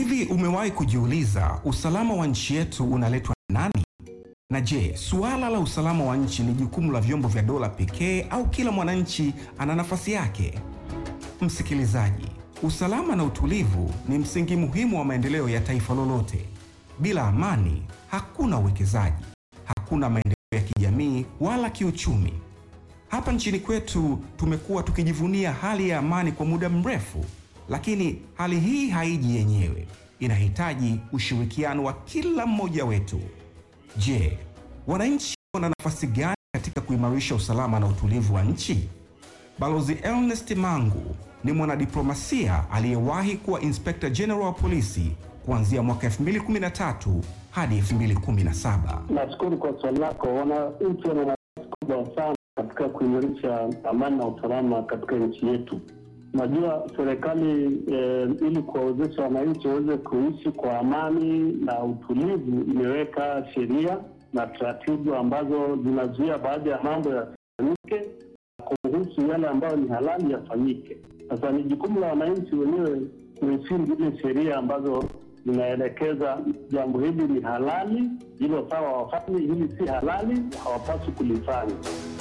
Hivi umewahi kujiuliza usalama wa nchi yetu unaletwa na nani? Na je, suala la usalama wa nchi ni jukumu la vyombo vya dola pekee au kila mwananchi ana nafasi yake? Msikilizaji, usalama na utulivu ni msingi muhimu wa maendeleo ya taifa lolote. Bila amani, hakuna uwekezaji, hakuna maendeleo ya kijamii wala kiuchumi. Hapa nchini kwetu tumekuwa tukijivunia hali ya amani kwa muda mrefu, lakini hali hii haiji yenyewe. Inahitaji ushirikiano wa kila mmoja wetu. Je, wananchi wana nafasi gani katika kuimarisha usalama na utulivu wa nchi? Balozi Ernest Mangu ni mwanadiplomasia aliyewahi kuwa Inspector General wa polisi kuanzia mwaka 2013 hadi 2017. Nashukuru kwa swali lako. Wananchi wana nafasi kubwa sana katika kuimarisha amani na usalama katika nchi yetu. Najua serikali ili kuwawezesha wananchi waweze kuishi kwa amani na utulivu imeweka sheria na taratibu ambazo zinazuia baadhi ya mambo yasifanyike na kuruhusu yale ambayo ni halali yafanyike. Sasa ni jukumu la wananchi wenyewe kuheshimu zile sheria ambazo zinaelekeza jambo hili ni halali, hilo sawa wafanye, hili si halali, hawapaswi kulifanya.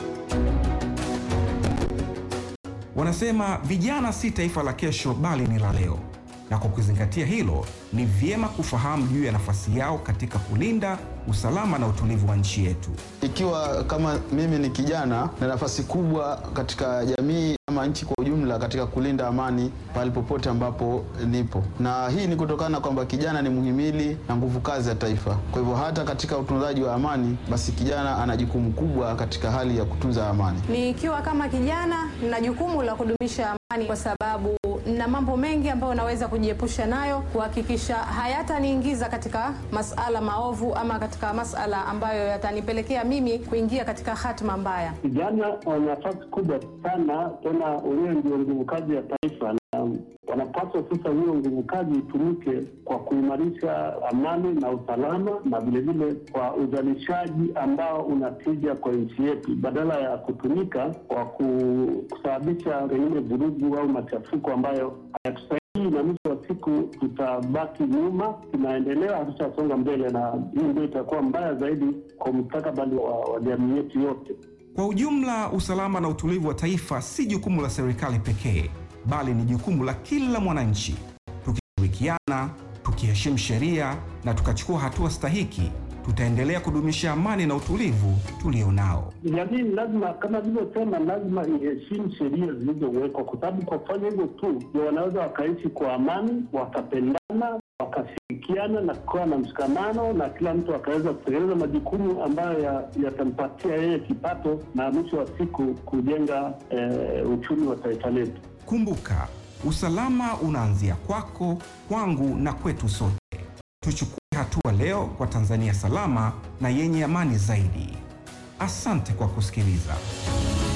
Wanasema vijana si taifa la kesho bali ni la leo. Na kwa kuzingatia hilo, ni vyema kufahamu juu ya nafasi yao katika kulinda usalama na utulivu wa nchi yetu. Ikiwa kama mimi ni kijana na nafasi kubwa katika jamii ama nchi kwa ujumla katika kulinda amani pale popote ambapo nipo. Na hii ni kutokana kwamba kijana ni muhimili na nguvu kazi ya taifa. Kwa hivyo hata katika utunzaji wa amani, basi kijana ana jukumu kubwa katika hali ya kutunza amani. Nikiwa kama kijana na jukumu la kudumisha amani kwa sababu na mambo mengi ambayo naweza kujiepusha nayo kuhakikisha hayataniingiza katika masala maovu ama katika masala ambayo yatanipelekea mimi kuingia katika hatima mbaya. Vijana wana nafasi kubwa sana, tena wenyewe ndio nguvu kazi ya taifa, na wanapaswa sasa hiyo nguvu kazi itumike kwa kuimarisha amani na usalama na vilevile kwa uzalishaji ambao unatija kwa nchi yetu, badala ya kutumika kwa kusababisha pengine vurugu au machafuko ambayo hayatusaidii, na mwisho wa siku tutabaki nyuma, tunaendelea hatutasonga mbele, na hii ndio itakuwa mbaya zaidi kwa mustakabali wa jamii yetu yote. Kwa ujumla, usalama na utulivu wa taifa si jukumu la serikali pekee, bali ni jukumu la kila mwananchi. Tukishirikiana, tukiheshimu sheria na tukachukua hatua stahiki, tutaendelea kudumisha amani na utulivu tulionao. Jamii lazima, kama nilivyosema, lazima iheshimu sheria zilizowekwa, kwa sababu kwa kufanya hivyo tu ndio wanaweza wakaishi kwa amani, wakapendana, wakashirikiana na kuwa na mshikamano, na kila mtu akaweza kutekeleza majukumu ambayo yatampatia yeye kipato na mwisho wa siku kujenga uchumi wa taifa letu. Kumbuka, usalama unaanzia kwako, kwangu na kwetu sote. Tuchukue hatua leo kwa Tanzania salama na yenye amani zaidi. Asante kwa kusikiliza.